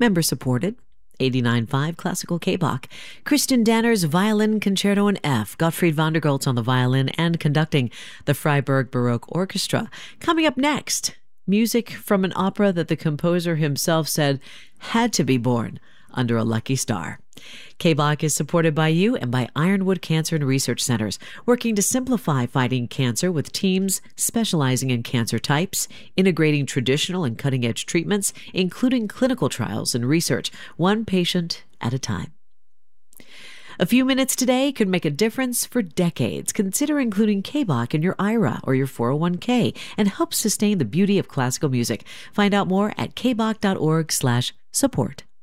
Member supported. 89.5 Classical K-Bach. Christian Danner's Violin Concerto in F. Gottfried van der Goltz on the violin and conducting the Freiburg Baroque Orchestra. Coming up next, music from an opera that the composer himself said had to be born under a lucky star. K-Bach is supported by you and by Ironwood Cancer and Research Centers, working to simplify fighting cancer with teams specializing in cancer types, integrating traditional and cutting-edge treatments, including clinical trials and research, one patient at a time. A few minutes today could make a difference for decades. Consider including K-Bach in your IRA or your 401k and help sustain the beauty of classical music. Find out more at kbach.org/support.